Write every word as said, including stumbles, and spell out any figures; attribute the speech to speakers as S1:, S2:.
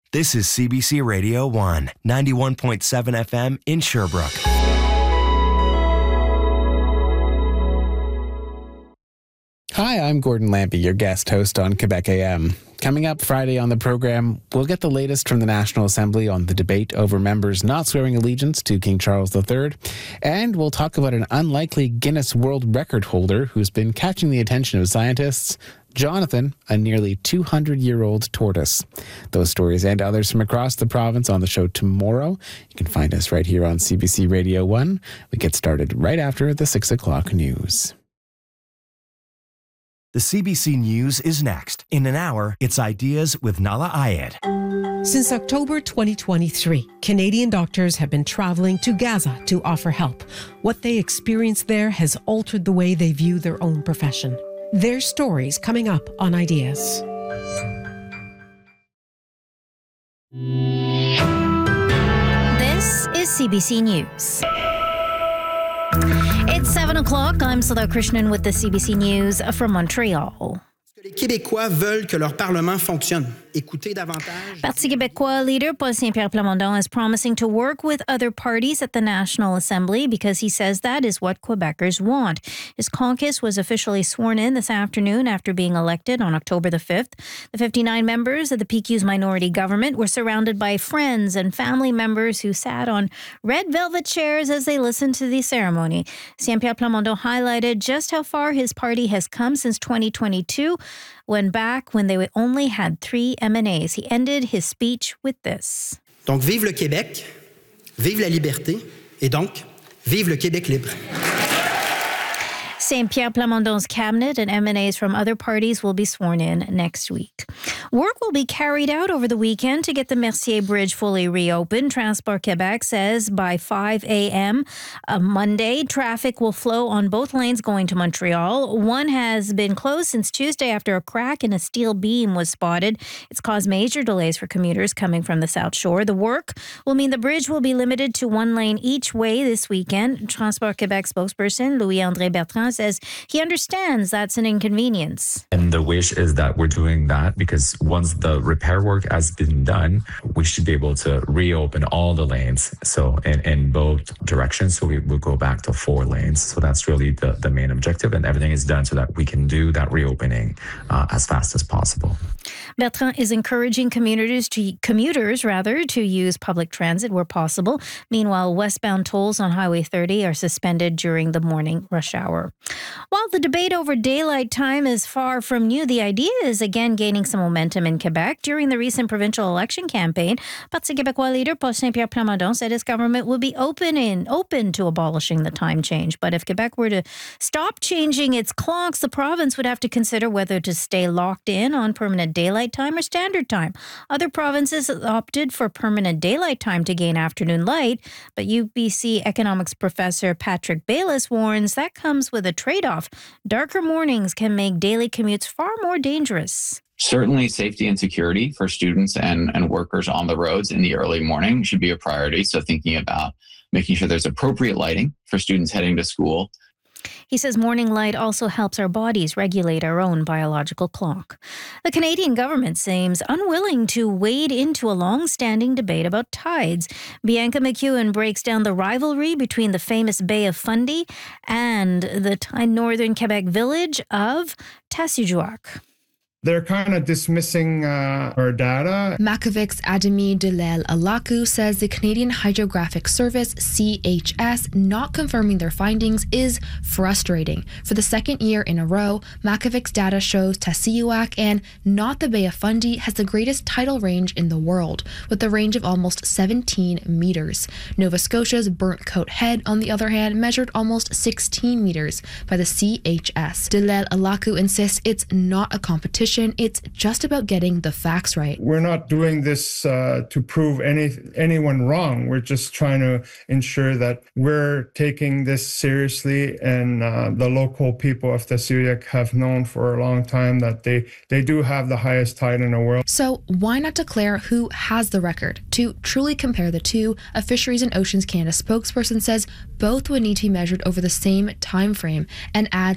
S1: This is C B C Radio one, ninety-one point seven F M in Sherbrooke.
S2: Hi, I'm Gordon Lampy, your guest host on Quebec A M. Coming up Friday on the program, we'll get the latest from the National Assembly on the debate over members not swearing allegiance to King Charles the Third, and we'll talk about an unlikely Guinness World Record holder who's been catching the attention of scientists, Jonathan, a nearly two hundred year old tortoise. Those stories and others from across the province on the show tomorrow. You can find us right here on C B C Radio one. We get started right after the six o'clock news.
S1: The C B C News is next. In an hour, it's Ideas with Nala Ayed.
S3: Since October twenty twenty-three, Canadian doctors have been traveling to Gaza to offer help. What they experienced there has altered the way they view their own profession. Their stories coming up on Ideas.
S4: This is C B C News. It's seven o'clock. I'm Sudha Krishnan with the C B C News from Montreal.
S5: Les Québécois veulent que leur Parlement fonctionne. Écoutez davantage.
S4: Parti québécois leader Paul Saint-Pierre Plamondon is promising to work with other parties at the National Assembly because he says that is what Quebecers want. His caucus was officially sworn in this afternoon after being elected on October the fifth. The fifty-nine members of the P Q's minority government were surrounded by friends and family members who sat on red velvet chairs as they listened to the ceremony. Saint-Pierre Plamondon highlighted just how far his party has come since twenty twenty-two, when back when they only had three M N As. He ended his speech with this.
S5: Donc, vive le Québec, vive la liberté, et donc, vive le Québec libre.
S4: Saint-Pierre Plamondon's cabinet and M N As from other parties will be sworn in next week. Work will be carried out over the weekend to get the Mercier Bridge fully reopened. Transport Québec says by five a.m. Uh, Monday, traffic will flow on both lanes going to Montreal. One has been closed since Tuesday after a crack in a steel beam was spotted. It's caused major delays for commuters coming from the South Shore. The work will mean the bridge will be limited to one lane each way this weekend. Transport Québec spokesperson Louis-André Bertrand says he understands that's an inconvenience.
S6: And the wish is that we're doing that because once the repair work has been done, we should be able to reopen all the lanes. So in, in both directions, so we will go back to four lanes. So that's really the, the main objective, and everything is done so that we can do that reopening uh, as fast as possible.
S4: Bertrand is encouraging commuters to commuters rather to use public transit where possible. Meanwhile, westbound tolls on Highway thirty are suspended during the morning rush hour. While the debate over daylight time is far from new, the idea is again gaining some momentum in Quebec. During the recent provincial election campaign, Parti québécois leader Paul Saint-Pierre Plamondon said his government would be open in open to abolishing the time change. But if Quebec were to stop changing its clocks, the province would have to consider whether to stay locked in on permanent daylight time or standard time. Other provinces opted for permanent daylight time to gain afternoon light, but U B C economics professor Patrick Bayless warns that comes with a trade-off. Darker mornings can make daily commutes far more dangerous.
S7: Certainly, safety and security for students and, and workers on the roads in the early morning should be a priority. So thinking about making sure there's appropriate lighting for students heading to school.
S4: He says morning light also helps our bodies regulate our own biological clock. The Canadian government seems unwilling to wade into a long-standing debate about tides. Bianca McEwen breaks down the rivalry between the famous Bay of Fundy and the northern Quebec village of Tasiuguac.
S8: They're kind of dismissing uh, our data.
S9: Makivic's Ademi Delel Alaku says the Canadian Hydrographic Service, C H S, not confirming their findings is frustrating. For the second year in a row, Makivic's data shows Tasiuguac and not the Bay of Fundy has the greatest tidal range in the world, with a range of almost seventeen meters. Nova Scotia's Burnt Coat Head, on the other hand, measured almost sixteen meters by the C H S. Delel Alaku insists it's not a competition. It's just about getting the facts right.
S8: We're not doing this uh, to prove any anyone wrong. We're just trying to ensure that we're taking this seriously, and uh, the local people of Tasiuguac have known for a long time that they, they do have the highest tide in the world.
S9: So why not declare who has the record? To truly compare the two, a Fisheries and Oceans Canada spokesperson says both would need to be measured over the same time frame and adds